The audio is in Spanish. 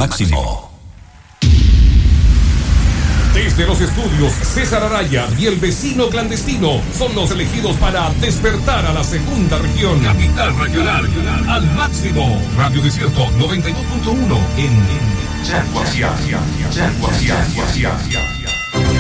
máximo. Desde los estudios César Araya y el vecino clandestino son los elegidos para despertar a la segunda región. Capital Regional al máximo. Radio Desierto 92.1 en Chaguasia.